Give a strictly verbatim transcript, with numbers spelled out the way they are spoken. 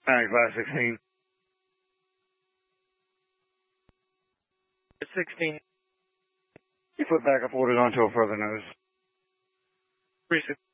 ninety-five sixteen. sixteen. You put back up orders onto a further nose. three six.